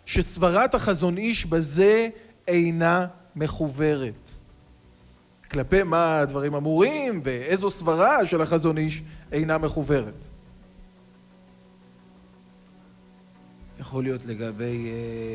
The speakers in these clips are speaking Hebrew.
שסברת החזון איש בזה אינה מחוברת. כלפי מה הדברים אמורים ואיזו סברה של החזון איש אינה מחוברת. יכול להיות לגבי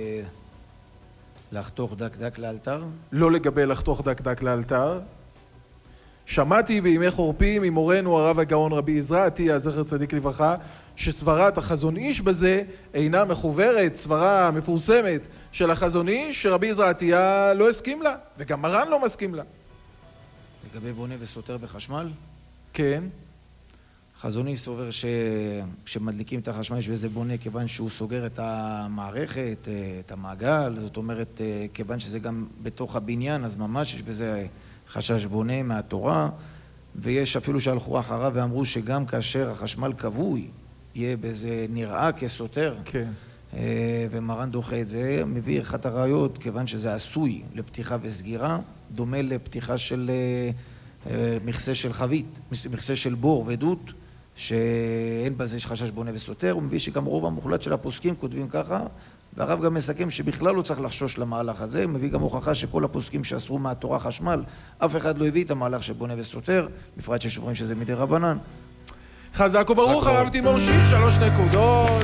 לחתוך דק דק לאלתר? לא לגבי לחתוך דק דק לאלתר. שמעתי בימי חורפים ממורנו הרב הגאון רבי עזרא עטיה זכר צדיק לברכה שסברת החזון איש בזה אינה מחוברת, סברה מפורסמת של החזון איש שרבי עזרא עטיה לא הסכים לה וגם מרן לא מסכים לה. לגבי בונה וסותר בחשמל? כן. חזון איש סובר שכשמדליקים את החשמל יש וזה בונה כיוון שהוא סוגר את המערכת, את המעגל, זאת אומרת כיוון שזה גם בתוך הבניין אז ממש יש בזה חשש בונה מהתורה, ויש אפילו שהלכו אחריו ואמרו שגם כאשר החשמל כבוי יהיה בזה נראה כסותר. כן. ומרן דוחה את זה, מביא אחת הראיות כיוון שזה עשוי לפתיחה וסגירה, דומה לפתיחה של מכסה של חבית, מכסה של בור ודות, שאין בזה חשש בונה וסותר. הוא מביא שגם רוב המוחלט של הפוסקים כותבים ככה, והרב גם מסכם שבכלל לא צריך לחשוש למהלך הזה. הוא מביא גם הוכחה שכל הפוסקים שאסרו מהתורה חשמל, אף אחד לא הביא את המהלך של בונה וסותר, בפרט ששומרים שזה מדי רבנן. חזק וברוך הרב תימור שיש, 3 נקודות.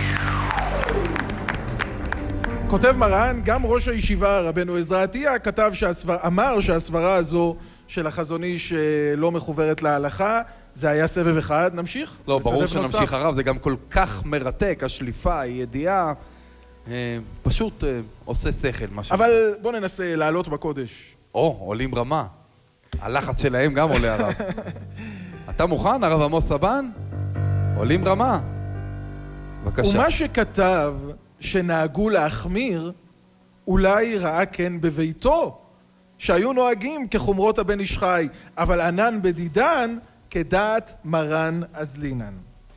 כותב מרן, גם ראש הישיבה רבנו עזרא עטיה אמר שהסברה הזו של החזון איש לא מחוברת להלכה. זה היה סבב אחד, נמשיך? לא, ברור שנמשיך הרב, זה גם כל כך מרתק, השליפה, הידיעה, פשוט עושה שכל. אבל בוא ננסה לעלות בקודש. עולים רמה. הלחץ שלהם גם עולה הרב. אתה מוכן, הרב עמוס סבן? עולים רמה. בבקשה. ומה שכתב שנהגו להחמיר, אולי ראה כן בביתו, שהיו נוהגים כחומרות הבן איש חי, אבל ענן בדידן כדעת מרן אזלינן.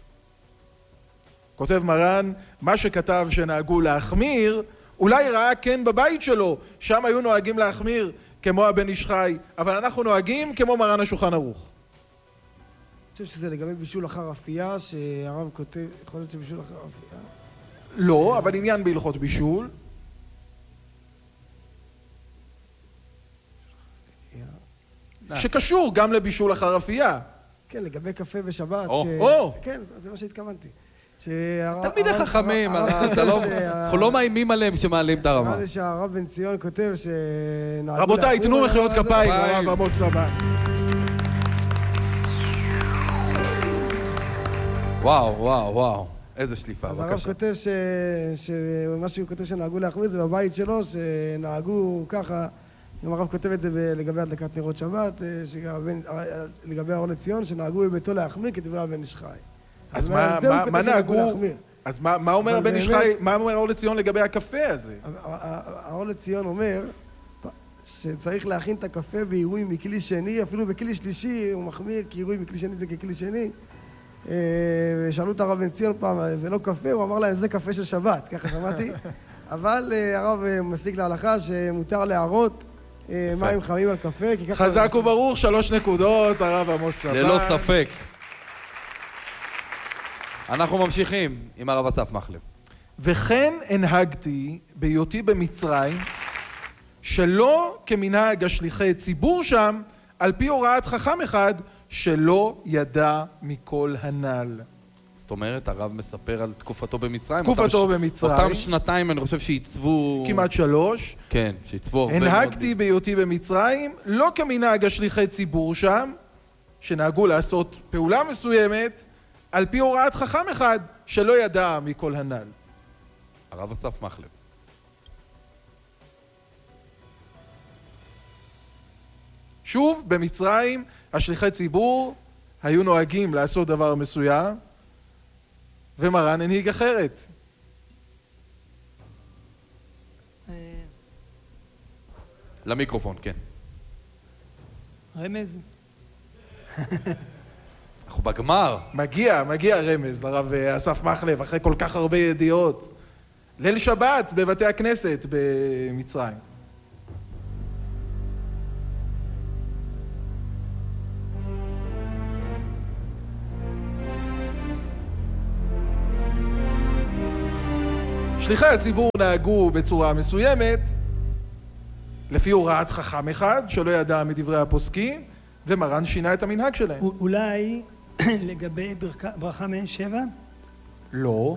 כותב מרן, מה שכתב שנהגו להחמיר, אולי ראה כן בבית שלו, שם היו נוהגים להחמיר כמו הבן איש חי, אבל אנחנו נוהגים כמו מרן השולחן ערוך. אני חושב שזה לגבי בישול אחר אפייה, שהרב כותב, יכול להיות שבישול אחר אפייה? לא, אבל עניין בהלכות בישול. שקשור גם לבישול אחר אפייה. כן, לגבי קפה בשבת. כן, זה מה שהתכוונתי. תלמידי חכמים, אנחנו לא מאיימים עליהם שמעלים את הרמה. נראה לי שהרב בן ציון כותב ש... רבותיי, תנו מחיאות כפיים, הרב עמוס סבן. וואו, איזה שליפה, אז בבקשה. הרב כותב שמה שהוא כותב שנהגו להחמיר זה בבית שלו, שנהגו ככה, גם הרב כותב את זה לגבי הדלקת נרות שבת, לגבי האור לציון, שנהגו בביתו להחמיר כדברי הבן איש חי. אז מה נהגו? אז מה אומר הבן איש חי, מה אומר האור לציון לגבי הקפה הזה? האור לציון אומר שצריך להכין את הקפה בעירוי מכלי שני, אפילו בכלי שלישי הוא מחמיר, כי עירוי מכלי שני זה ככלי שני. ושאלו את הרב בן ציון פעם, זה לא קפה? הוא אמר להם, זה קפה של שבת, ככה שמעתי. אבל הרב מסיק להלכה שמותר להערות מים חמים על קפה. חזק וברוך, 3 נקודות, הרב עמוס סבן. ללא ספק. אנחנו ממשיכים עם הרב אסף מחלב. וכן הנהגתי בהיותי במצרים, שלא כמנהג השליחי ציבור שם, על פי הוראת חכם אחד, שלא ידע מכל הנ"ל. זאת אומרת, הרב מספר על תקופתו במצרים. תקופתו במצרים. אותם שנתיים, אני חושב שעיצבו... כמעט 3. כן, שעיצבו הרבה מאוד... הנהגתי בהיותי במצרים, לא כמנהג השליחי ציבור שם, שנהגו לעשות פעולה מסוימת, על פי הוראת חכם אחד, שלא ידע מכל הנ"ל. הרב אסף מחלב. שוב, במצרים, השליחי ציבור היו נוהגים לעשות דבר מסוים, ומרן הנהיג אחרת. למיקרופון, כן. רמז. אנחנו בגמר. מגיע רמז לרב אסף מחלב, אחרי כל כך הרבה ידיעות. ליל שבת בבתי הכנסת במצרים. שליחי הציבור נהגו בצורה מסוימת, לפי הוראת חכם אחד שלא ידע מדברי הפוסקים, ומרן שינה את המנהג שלהם. אולי לגבי ברכה מעין שבע? לא.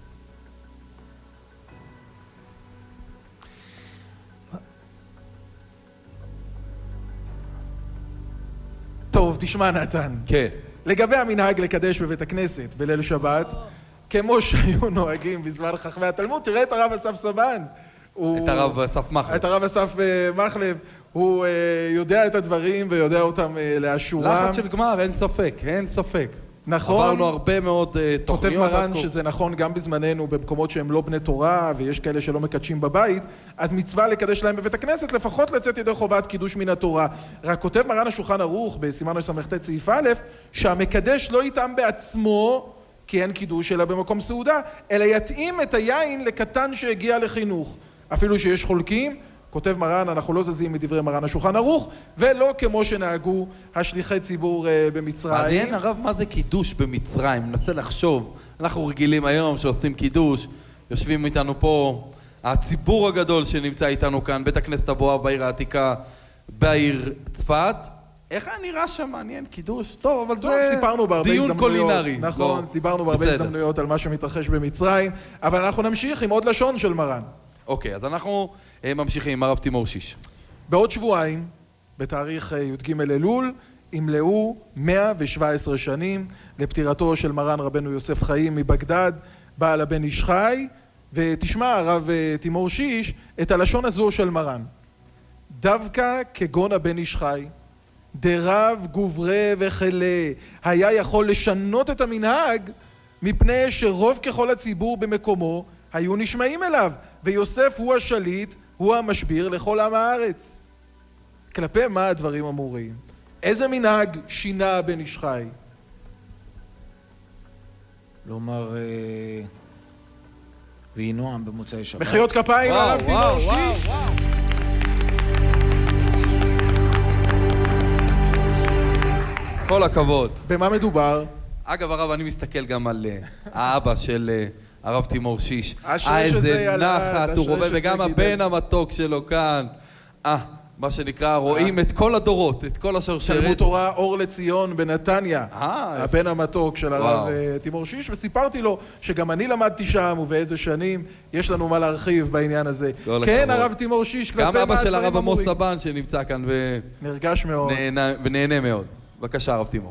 טוב, תשמע נתן. כן. לגבי המנהג לקדש בבית הכנסת בליל שבת, כמו שהיו נוהגים בזמן חכמי התלמוד, תראה את הרב אסף סבן. את הרב אסף מחלב. את הרב אסף מחלב. הוא יודע את הדברים ויודע אותם לאשורם. לחץ של גמר, אין ספק, אין ספק. נכון. עברנו הרבה מאוד תוכניות. כותב מרן שזה נכון גם בזמננו במקומות שהם לא בני תורה ויש כאלה שלא מקדשים בבית, אז מצווה לקדש להם בבית הכנסת לפחות לצאת ידי חובת קידוש מן התורה. רק כותב מרן השולחן ערוך בסימן ס"ט סעיף א' שהמקדש לא יטעם בעצמו כי אין קידוש אלא במקום סעודה, אלא יתאים את היין לקטן שהגיע לחינוך. אפילו שיש חולקים, כותב מרן, אנחנו לא זזים מדברי מרן השולחן ערוך, ולא כמו שנהגו השליחי ציבור במצרים. מעניין הרב מה זה קידוש במצרים, מנסה לחשוב. אנחנו רגילים היום שעושים קידוש, יושבים איתנו פה, הציבור הגדול שנמצא איתנו כאן, בית הכנסת אבואב בעיר העתיקה, בעיר צפת. איך היה נראה שם? מעניין, קידוש? טוב, אבל זה דיון קולינרי. נכון, דיברנו בהרבה הזדמנויות על מה שמתרחש במצרים, אבל אנחנו נמשיך עם עוד לשון של מרן. אוקיי, אז אנחנו ממשיכים עם הרב תימור שיש. בעוד שבועיים, בתאריך י"ג אלול, ימלאו 117 שנים לפטירתו של מרן רבנו יוסף חיים מבגדד, בעל הבן איש חי, ותשמע הרב תימור שיש את הלשון הזו של מרן. דווקא כגון הבן איש חי, דרב גוברה וחלה, היה יכול לשנות את המנהג, מפני שרוב ככל הציבור במקומו היו נשמעים אליו, ויוסף הוא השליט, הוא המשביר לכל עם הארץ. כלפי מה הדברים אמורים? איזה מנהג שינה הבן איש חי? לומר ויהי נועם במוצאי שבת. מחיאות כפיים הרב תימור שיש. כל הכבוד. במה מדובר? אגב הרב, אני מסתכל גם על האבא של הרב תימור שיש. איזה נחת הוא רואה, וגם הבן המתוק שלו כאן. מה שנקרא, רואים את כל הדורות, את כל השרשרת. תלמוד תורה אור לציון בנתניה, הבן המתוק של הרב תימור שיש, וסיפרתי לו שגם אני למדתי שם ובאיזה שנים, יש לנו מה להרחיב בעניין הזה. כן, הרב תימור שיש, גם אבא של הרב עמוס סבן שנמצא כאן נרגש מאוד ונהנה מאוד. בבקשה הרב תימור.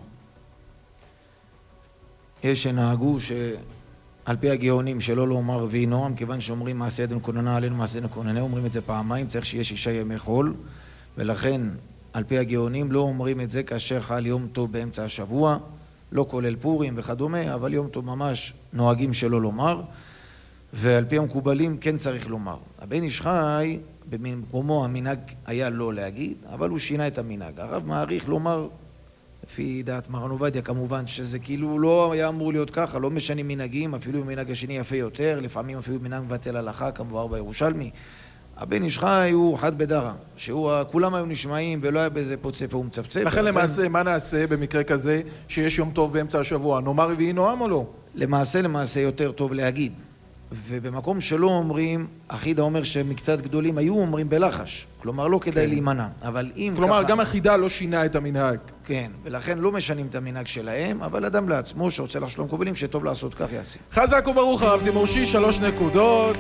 יש שנהגו שעל פי הגאונים שלא לומר ויהי נועם, כיוון שאומרים מעשה ידינו כוננה עלינו מעשה ידינו כוננה, אומרים את זה פעמיים, צריך שיש 6 ימי חול, ולכן על פי הגאונים לא אומרים את זה כאשר חל יום טוב באמצע השבוע, לא כולל פורים וכדומה, אבל יום טוב ממש נוהגים שלא לומר, ועל פי המקובלים כן צריך לומר. הבן איש חי במקומו המנהג היה לא להגיד, אבל הוא שינה את המנהג. הרב מעריך לומר לפי דעת מרן עובדיה כמובן שזה כאילו לא היה אמור להיות ככה, לא משנים מנהגים, אפילו מנהג השני יפה יותר, לפעמים אפילו מנהג מבטל הלכה כמובן בירושלמי. הבן איש חי הוא חד בדרה, כולם היו נשמעים ולא היה באיזה פוצף או מצפצף. לכן למעשה מה נעשה במקרה כזה שיש יום טוב באמצע השבוע? נאמר ויהי נועם או לא? למעשה יותר טוב להגיד. ובמקום שלא אומרים, החידה אומר שמקצת גדולים היו אומרים בלחש, כלומר לא כדאי להימנע, אבל אם כלומר ככה, גם החידה לא שינה את המנהג. כן, ולכן לא משנים את המנהג שלהם, אבל אדם לעצמו שרוצה לשלום קובלים שטוב לעשות כך יעשה. חזק וברוך הרב תימור שיש, 3 נקודות.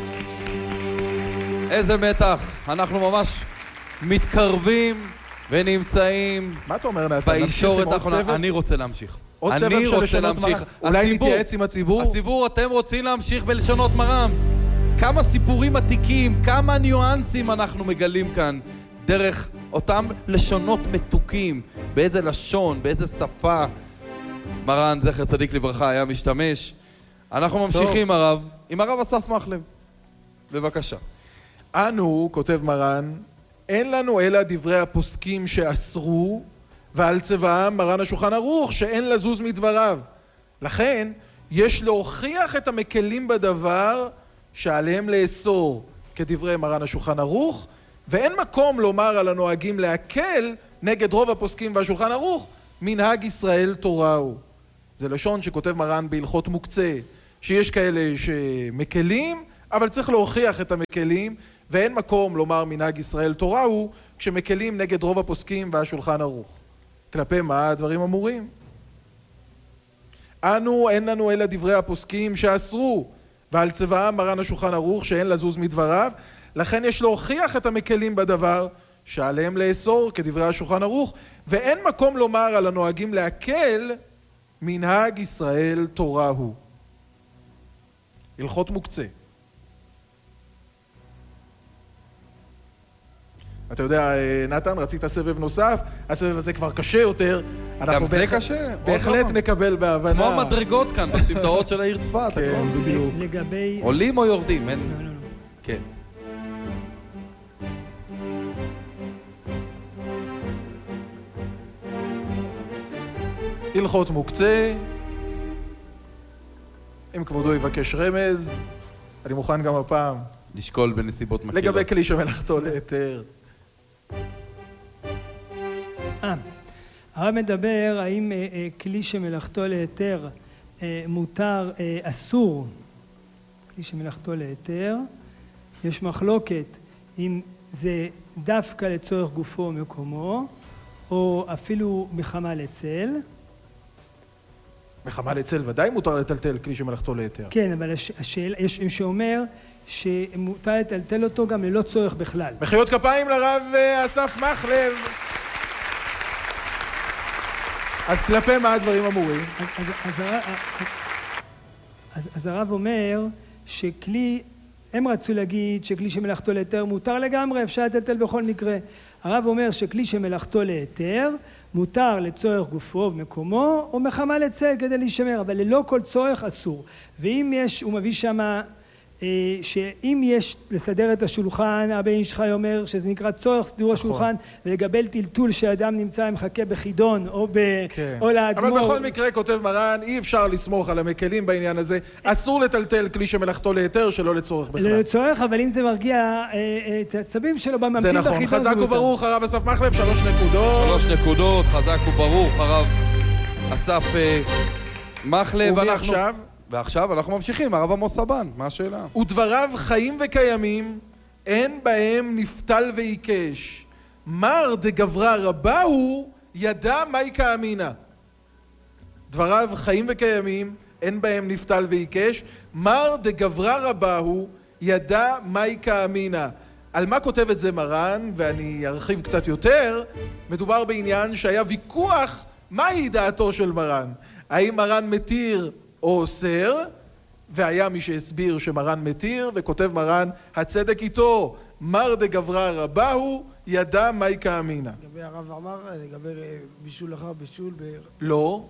איזה מתח, אנחנו ממש מתקרבים ונמצאים מה אתה אומר נתן? בישורת האחרונה. אני רוצה להמשיך. עוד סבב של לשונות מרן? אולי נתייעץ עם הציבור? הציבור, אתם רוצים להמשיך בלשונות מרן? כמה סיפורים עתיקים, כמה ניואנסים אנחנו מגלים כאן דרך אותם לשונות מתוקים, באיזה לשון, באיזה שפה מרן זכר צדיק לברכה היה משתמש. אנחנו ממשיכים הרב עם הרב אסף מחלב. בבקשה. אנו, כותב מרן, אין לנו אלא דברי הפוסקים שאסרו, ועל צבאם מרן השולחן ערוך שאין לזוז מדבריו. לכן יש להוכיח את המקלים בדבר שעליהם לאסור כדברי מרן השולחן ערוך, ואין מקום לומר על הנוהגים להקל נגד רוב הפוסקים והשולחן ערוך, מנהג ישראל תורה הוא. זה לשון שכותב מרן בהלכות מוקצה, שיש כאלה שמקלים, אבל צריך להוכיח את המקלים, ואין מקום לומר מנהג ישראל תורה הוא, כשמקלים נגד רוב הפוסקים והשולחן ערוך. כלפי מה הדברים אמורים? אנו אין לנו אלא דברי הפוסקים שאסרו, ועל צבאם מרן השולחן ערוך שאין לזוז מדבריו, לכן יש להוכיח את המקלים בדבר שעליהם לאסור כדברי השולחן ערוך, ואין מקום לומר על הנוהגים להקל מנהג ישראל תורה הוא. הלכות מוקצה. אתה יודע, נתן, רצית סבב נוסף, הסבב הזה כבר קשה יותר. גם זה קשה. בהחלט נקבל בהבנה. כמו המדרגות כאן, בסמטאות של העיר צפת. כן, בדיוק. לגבי... עולים או יורדים? לא. כן. הלכות מוקצה. אם כבודו יבקש רמז, אני מוכן גם הפעם. לשקול בנסיבות מקלות. לגבי כלי שמלאכתו להיתר. הרב מדבר האם כלי שמלאכתו להיתר מותר, אסור, כלי שמלאכתו להיתר. יש מחלוקת אם זה דווקא לצורך גופו או מקומו, או אפילו מחמה לצל. מחמה לצל ודאי מותר לטלטל כלי שמלאכתו להיתר. כן, אבל השאלה, יש מי שאומר שמותר לטלטל אותו גם ללא צורך בכלל. מחיאות כפיים לרב אסף מחלב. אז כלפי מה הדברים אמורים? אז הרב אומר שכלי, הם רצו להגיד שכלי שמלאכתו להיתר מותר לגמרי, אפשר לטלטל בכל מקרה. הרב אומר שכלי שמלאכתו להיתר מותר לצורך גופו ומקומו או מחמה לצל כדי להישמר, אבל ללא כל צורך אסור. ואם יש, הוא מביא שמה שאם יש לסדר את השולחן, הבן איש חי אומר שזה נקרא צורך סדור השולחן, ולגבל טלטול שאדם נמצא מחכה בחידון או לאדמו"ר. אבל בכל מקרה כותב מרן, אי אפשר לסמוך על המקלים בעניין הזה, אסור לטלטל כלי שמלאכתו להיתר שלא לצורך בכלל. לא לצורך, אבל אם זה מרגיע את העצבים שלו בממתין בחידון. זה נכון, חזק וברוך הרב אסף מחלב, 3 נקודות. 3 נקודות, חזק וברוך הרב אסף מחלב. ועכשיו אנחנו ממשיכים, הרב עמוס סבן, מה השאלה? ודבריו חיים וקיימים, אין בהם נפתל ועיקש. מר דגברא רבה הוא, ידע מייקה אמינה. דבריו חיים וקיימים, אין בהם נפתל ועיקש. מר דגברא רבה הוא, ידע מייקה אמינה. על מה כותב את זה מרן, ואני ארחיב קצת יותר, מדובר בעניין שהיה ויכוח מהי דעתו של מרן. האם מרן מתיר או אוסר, והיה מי שהסביר שמרן מתיר, וכותב מרן, הצדק איתו, מר דגברא רבה הוא, ידע מייקה אמינה. לגבי הרב אמר, לגבי בישול אחר בישול לא.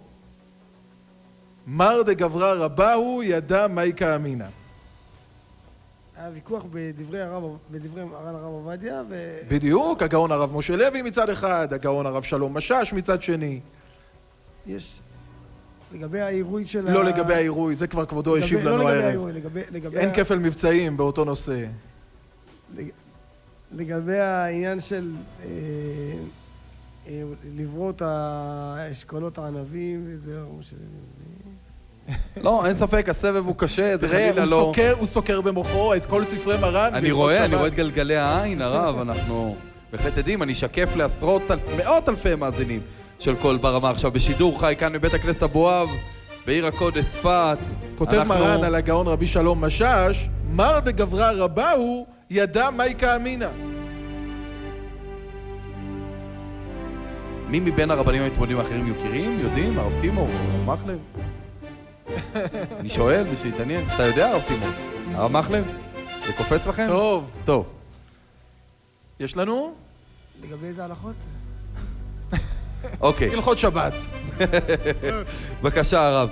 מר דגברא רבה הוא, ידע מייקה אמינה. היה ויכוח בדברי מרן הרב עובדיה בדיוק, הגאון הרב משה לוי מצד אחד, הגאון הרב שלום משש מצד שני. יש... לגבי העירוי של לא לגבי העירוי, זה כבר כבודו השיב לנו הערב. אין כפל מבצעים באותו נושא. לגבי העניין של לברוא את האשכולות הענבים וזהו. לא, אין ספק, הסבב הוא קשה, זה חלילה לא... הוא סוקר במוחו את כל ספרי מרן. אני רואה את גלגלי העין, הרב, אנחנו בהחלט עדים, אני שקף לעשרות, מאות אלפי מאזינים של כל ברמה עכשיו בשידור חי כאן בבית הכנסת אבואב בעיר הקודש צפת. כותב מרן על הגאון רבי שלום משש, מר דגברא רבה הוא, ידע מייקה אמינה. מי מבין הרבנים המתמודדים האחרים יודעים? הרב תימור, הרב מחלב? אני שואל ושהתעניין. אתה יודע הרב תימור? הרב מחלב? זה קופץ לכם? טוב. יש לנו? לגבי איזה הלכות? אוקיי. הלכות שבת. בבקשה הרב.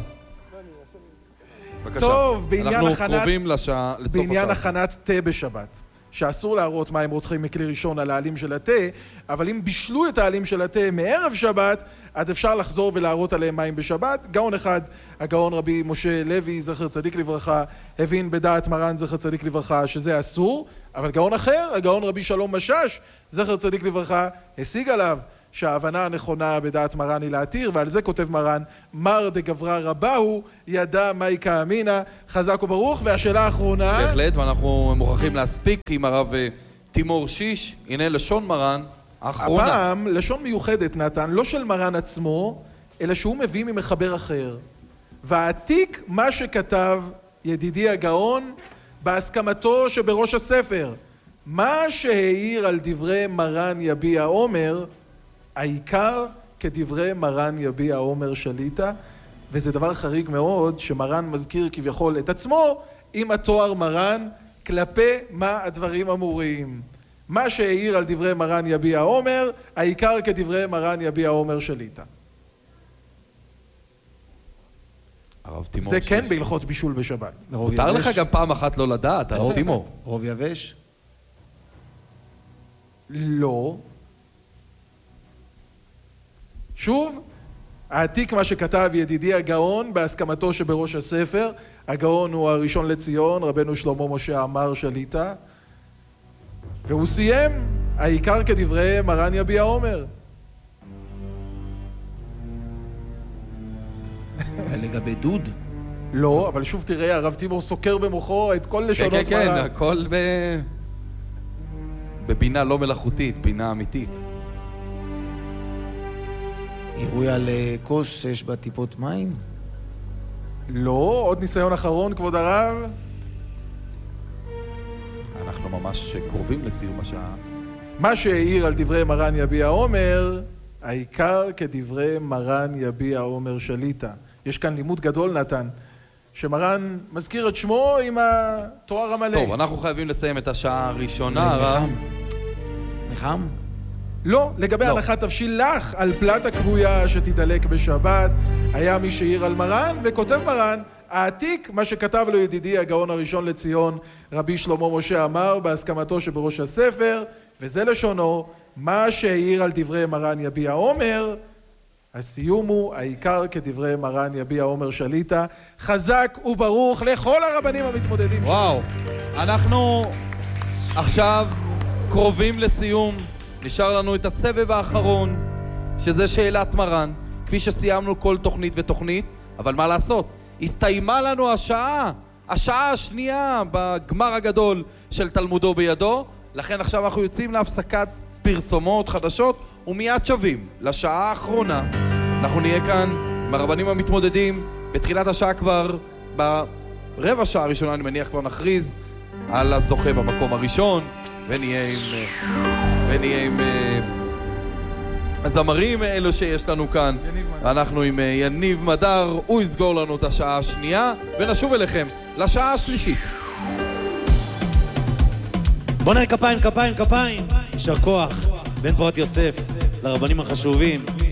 טוב, בעניין הכנת תה בשבת, שאסור להראות מים רותחים מכלי ראשון על העלים של התה, אבל אם בישלו את העלים של התה מערב שבת, אז אפשר לחזור ולהראות עליהם מים בשבת. גאון אחד, הגאון רבי משה לוי, זכר צדיק לברכה, הבין בדעת מרן זכר צדיק לברכה שזה אסור, אבל גאון אחר, הגאון רבי שלום משש, זכר צדיק לברכה, השיג עליו שההבנה הנכונה בדעת מרן היא להתיר, ועל זה כותב מרן, מר דגברא רבהו, ידע מייקה אמינא, חזק וברוך. והשאלה האחרונה... בהחלט, ואנחנו מוכרחים להספיק עם הרב תימור שיש. הנה לשון מרן האחרונה. הפעם לשון מיוחדת, נתן, לא של מרן עצמו, אלא שהוא מביא ממחבר אחר. והעתיק מה שכתב ידידי הגאון בהסכמתו שבראש הספר. מה שהעיר על דברי מרן יביע עומר, העיקר כדברי מרן יביע עומר שליטה, וזה דבר חריג מאוד שמרן מזכיר כביכול את עצמו עם התואר מרן כלפי מה הדברים אמורים. מה שהעיר על דברי מרן יביע עומר, העיקר כדברי מרן יביע עומר שליטה. זה כן בהלכות בישול בשבת. מותר לך גם פעם אחת לא לדעת, הרב תימור. רוב יבש? לא. שוב, העתיק מה שכתב ידידי הגאון בהסכמתו שבראש הספר. הגאון הוא הראשון לציון, רבנו שלמה משה עמר שליטה, והוא סיים, העיקר כדברי מרן יביע עומר. לגבי דוד? לא, אבל שוב תראה, הרב תימור סוקר במוחו את כל לשונות מרן. כן, הכל בבינה לא מלאכותית, בינה אמיתית. עירוי על כוס שיש בה טיפות מים? לא, עוד ניסיון אחרון, כבוד הרב. אנחנו ממש קרובים לסיום השעה. מה שהעיר על דברי מרן יביע עומר, העיקר כדברי מרן יביע עומר שליטה. יש כאן לימוד גדול, נתן, שמרן מזכיר את שמו עם התואר המלא. טוב, אנחנו חייבים לסיים את השעה הראשונה. נחם? לא, לגבי הנחת תבשיל לך על פלטה כבויה שתדלק בשבת, היה מי שהעיר על מרן, וכותב מרן, העתיק מה שכתב לו ידידי הגאון הראשון לציון, רבי שלמה משה עמר, בהסכמתו שבראש הספר, וזה לשונו, מה שהעיר על דברי מרן יביע עומר, הסיום הוא העיקר כדברי מרן יביע עומר שליטה. חזק וברוך לכל הרבנים המתמודדים. וואו, אנחנו עכשיו קרובים לסיום. נשאר לנו את הסבב האחרון, שזה שאלת מרן, כפי שסיימנו כל תוכנית ותוכנית, אבל מה לעשות? הסתיימה לנו השעה השנייה בגמר הגדול של תלמודו בידו, לכן עכשיו אנחנו יוצאים להפסקת פרסומות חדשות, ומיד שווים לשעה האחרונה. אנחנו נהיה כאן עם הרבנים המתמודדים, בתחילת השעה כבר, ברבע שעה הראשונה אני מניח כבר נכריז על הזוכה במקום הראשון, ונהיה עם הזמרים אלו שיש לנו כאן. אנחנו עם יניב מדר, הוא יסגור לנו את השעה השנייה, ונשוב אליכם לשעה השלישית. בוא נראה כפיים, יישר כוח בן פורת יוסף לרבנים החשובים.